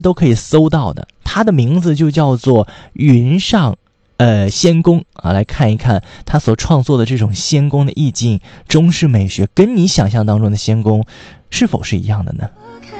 都可以搜到的，它的名字就叫做云上仙宫啊。来看一看他所创作的这种仙宫的意境，中式美学跟你想象当中的仙宫是否是一样的呢？